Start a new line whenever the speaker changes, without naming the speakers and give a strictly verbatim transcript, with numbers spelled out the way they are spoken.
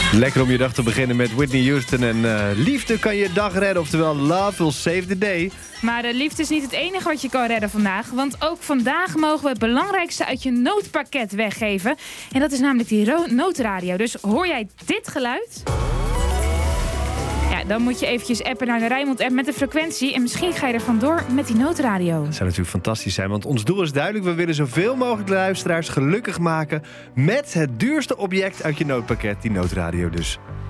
Lekker om je dag te beginnen met Whitney Houston en uh, liefde kan je dag redden. Oftewel, love will save the day.
Maar de liefde is niet het enige wat je kan redden vandaag. Want ook vandaag mogen we het belangrijkste uit je noodpakket weggeven. En dat is namelijk die noodradio. Dus hoor jij dit geluid? Ja, dan moet je eventjes appen naar de Rijnmond-app met de frequentie. En misschien ga je er vandoor met die noodradio.
Dat zou natuurlijk fantastisch zijn, want ons doel is duidelijk. We willen zoveel mogelijk luisteraars gelukkig maken met het duurste object uit je noodpakket, die noodradio dus.